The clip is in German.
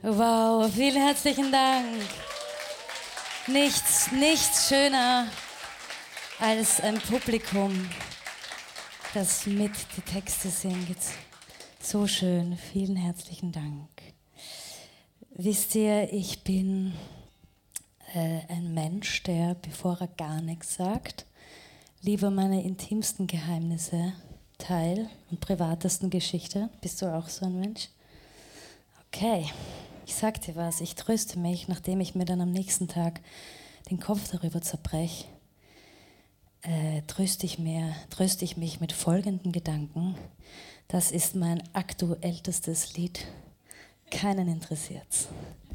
Wow, vielen herzlichen Dank. Nichts schöner als ein Publikum, das mit die Texte singt. So schön, vielen herzlichen Dank. Wisst ihr, ich bin ein Mensch, der, bevor er gar nichts sagt, lieber meine intimsten Geheimnisse teilt und privatesten Geschichte. Bist du auch so ein Mensch? Okay, ich sag dir was, ich tröste mich, nachdem ich mir dann am nächsten Tag den Kopf darüber zerbreche, tröste ich mich mit folgenden Gedanken. Das ist mein aktuellstes Lied. Keinen interessiert's.